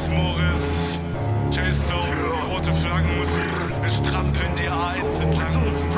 Chris Morris, J-Stone, rote Flaggenmusik, wir strampeln die A1 entlang.